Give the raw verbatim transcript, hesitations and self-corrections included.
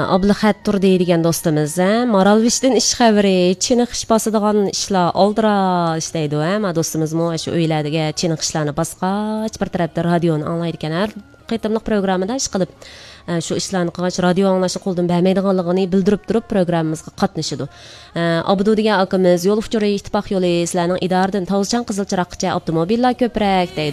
Ablaxat tur deydigan do'stimiz, Maralvishdan ish xabari, chiniqish bosadigan ishlar oldira ishlaydi, ha, do'stimizmi shu uylarga chiniqishlarni bosqach bir tarafda radioni anglaydi ekan. Har qitimliq programmada ish qilib shu ishlarni qilgach radio anglashni qo'ldan bermaydiganligini bildirib turib programmamizga qatnashadi. Abdu degan akamiz yo'l uchuri ittifoq yo'li sizlarning idoradan Tavuzchan Qizilchiroqcha avtomobillar ko'prak deydi.